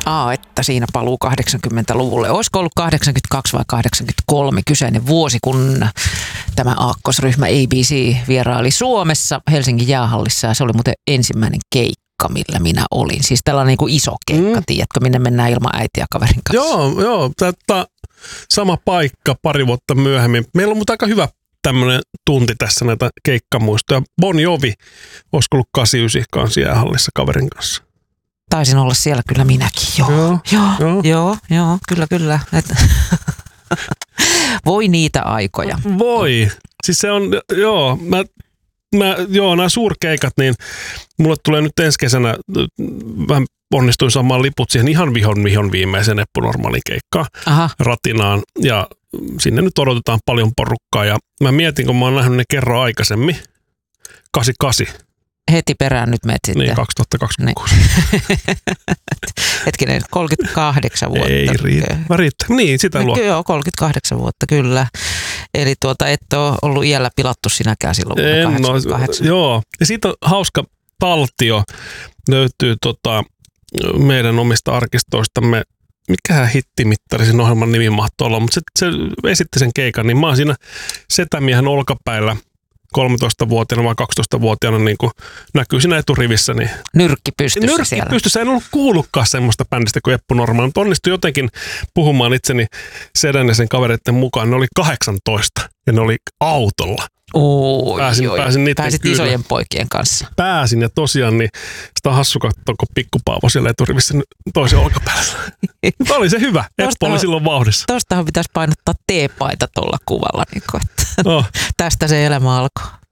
Että siinä paluu 80-luvulle. Olisiko ollut 82 vai 83 kyseinen vuosi, kun tämä aakkosryhmä ABC vieraili Suomessa Helsingin jäähallissa. Ja se oli muuten ensimmäinen keikka, millä minä olin. Siis tällainen niin kuin iso keikka, tiedätkö, minne mennään ilman äitiä kaverin kanssa. Joo, sama paikka pari vuotta myöhemmin. Meillä on mutta aika hyvä tämmöinen tunti tässä näitä keikkamuistoja. Bon Jovi, olisiko ollut 89 kanssa jäähallissa kaverin kanssa. Taisin olla siellä kyllä minäkin, joo, kyllä. Voi niitä aikoja. Voi. Siis se on, nämä suurkeikat, niin mulle tulee nyt ensi kesänä, mä onnistuin saamaan liput siihen ihan vihon viimeiseen Eppu Normaalin keikkaan Ratinaan, ja sinne nyt odotetaan paljon porukkaa, ja mä mietin, kun mä oon nähnyt ne kerran aikaisemmin, 88. Heti perään nyt menet sitten. Niin, 2026. Hetkinen, 38 vuotta. Ei riitä. Niin, sitä luo. Joo, 38 vuotta, kyllä. Eli et ole ollut iällä pilattu sinäkään silloin vuonna 88. Joo, ja siitä on hauska taltio. Löytyy meidän omista arkistoistamme. Mikähän hittimittari sen ohjelman nimi mahtoi olla, mutta se esitti sen keikan, niin mä oon siinä setämiehen olkapäillä 13-vuotiaana vai 12-vuotiaana niin kuin näkyy siinä eturivissä. Niin Nyrkki pystyssä siellä. Nyrkki pystyssä. En ollut kuullutkaan semmoista bändistä kuin Eppu Normaali, mutta onnistui jotenkin puhumaan itseni sedän ja sen kavereiden mukaan. Ne oli 18 ja ne oli autolla. Pääsin Pääsit isojen poikien kanssa. Pääsin ja tosiaan niin sitä on hassu katsoa, kun pikkupaavo siellä eturivissä toisen olkapäällä. Oli se hyvä. Eppu oli silloin vauhdissa. Tostahan pitäisi painottaa teepaita tuolla kuvalla. Niin kuin, että tästä se elämä alkoi.